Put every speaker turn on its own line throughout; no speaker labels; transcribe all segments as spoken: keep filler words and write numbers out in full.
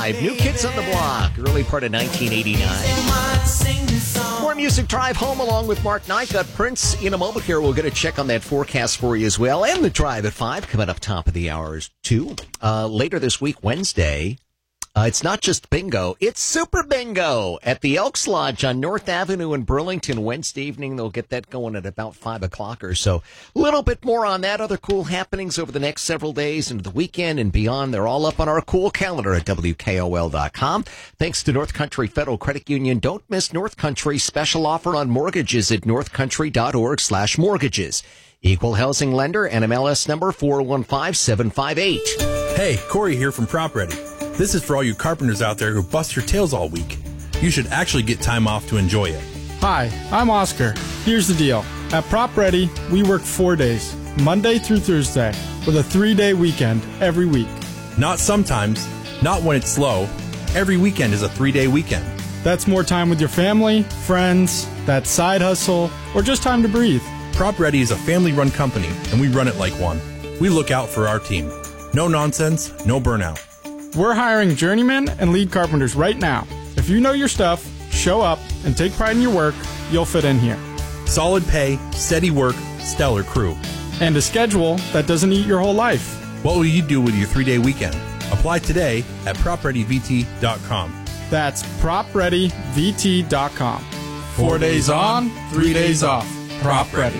New Kids on the Block, early part of nineteen eighty-nine. More Music Drive home along with Mark Knight. Got Prince in a moment here. We'll get a check on that forecast for you as well. And the Drive at five coming up top of the hours, too. Uh, later this week, Wednesday, uh, it's not just bingo, it's Super Bingo at the Elks Lodge on North Avenue in Burlington. Wednesday evening, they'll get that going at about five o'clock or so. A little bit more on that, other cool happenings over the next several days into the weekend and beyond. They're all up on our cool calendar at W K O L dot com. Thanks to North Country Federal Credit Union. Don't miss North Country's special offer on mortgages at northcountry.org slash mortgages. Equal housing lender, N M L S number four one five seven five eight.
Hey, Corey here from Prop Ready. This is for all you carpenters out there who bust your tails all week. You should actually get time off to enjoy it.
Hi, I'm Oscar. Here's the deal. At Prop Ready, we work four days, Monday through Thursday, with a three-day weekend every week.
Not sometimes, not when it's slow. Every weekend is a three-day weekend.
That's more time with your family, friends, that side hustle, or just time to breathe.
Prop Ready is a family-run company, and we run it like one. We look out for our team. No nonsense, no burnout.
We're hiring journeymen and lead carpenters right now. If you know your stuff, show up, and take pride in your work, you'll fit in here.
Solid pay, steady work, stellar crew.
And a schedule that doesn't eat your whole life.
What will you do with your three-day weekend? Apply today at prop ready v t dot com.
That's prop ready v t dot com. Four days on, three days off. Prop Ready.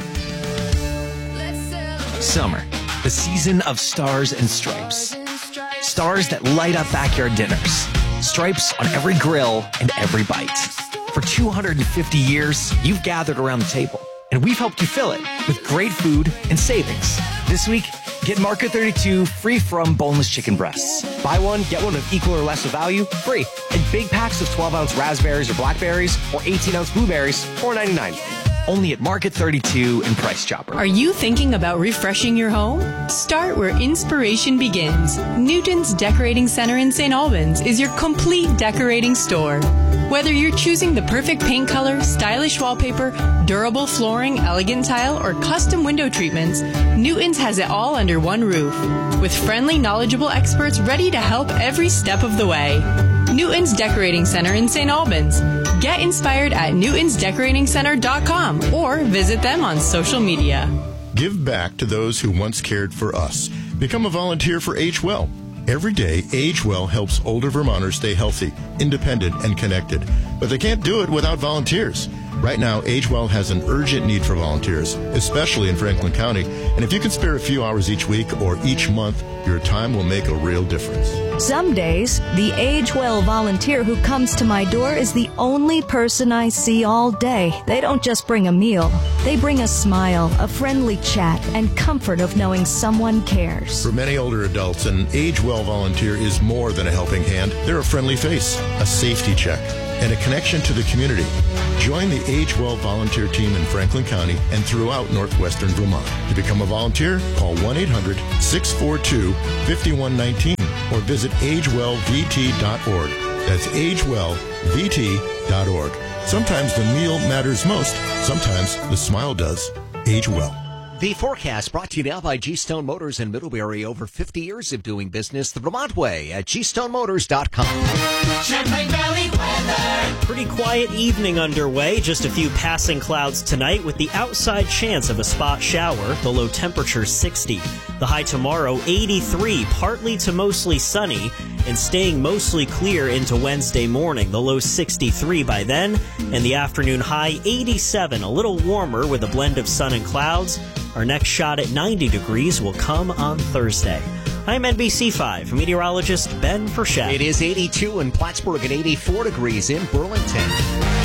Summer, the season of stars and stripes. Stars that light up backyard dinners. Stripes on every grill and every bite. For two hundred fifty years, you've gathered around the table, and we've helped you fill it with great food and savings. This week, get Market thirty-two free from boneless chicken breasts. Buy one, get one of equal or lesser value, free. And big packs of twelve ounce raspberries or blackberries or eighteen ounce blueberries, four ninety-nine. Only at Market thirty-two and Price Chopper.
Are you thinking about refreshing your home? Start where inspiration begins. Newton's Decorating Center in Saint Albans is your complete decorating store. Whether you're choosing the perfect paint color, stylish wallpaper, durable flooring, elegant tile, or custom window treatments, Newton's has it all under one roof. With friendly, knowledgeable experts ready to help every step of the way. Newton's Decorating Center in Saint Albans. Get inspired at newtons decorating center dot com or visit them on social media.
Give back to those who once cared for us. Become a volunteer for Age Well. Every day, Age Well helps older Vermonters stay healthy, independent, and connected. But they can't do it without volunteers. Right now, Age Well has an urgent need for volunteers, especially in Franklin County. And if you can spare a few hours each week or each month, your time will make a real difference.
Some days, the Age Well volunteer who comes to my door is the only person I see all day. They don't just bring a meal. They bring a smile, a friendly chat, and comfort of knowing someone cares.
For many older adults, an Age Well volunteer is more than a helping hand. They're a friendly face, a safety check, and a connection to the community. Join the Age Well volunteer team in Franklin County and throughout northwestern Vermont. To become a volunteer, call one eight hundred six four two five one one nine or visit age well v t dot org. That's age well v t dot org. Sometimes the meal matters most. Sometimes the smile does. Age Well.
The forecast brought to you now by G-Stone Motors in Middlebury. Over fifty years of doing business the Vermont way at g stone motors dot com.
Champlain Valley weather.
Pretty quiet evening underway. Just a few passing clouds tonight with the outside chance of a spot shower. The low temperature sixty. The high tomorrow eighty-three, partly to mostly sunny, and staying mostly clear into Wednesday morning. The low sixty-three by then, and the afternoon high eighty-seven, a little warmer with a blend of sun and clouds. Our next shot at ninety degrees will come on Thursday. I'm N B C five meteorologist Ben Frechette.
It is eighty-two in Plattsburgh and eighty-four degrees in Burlington.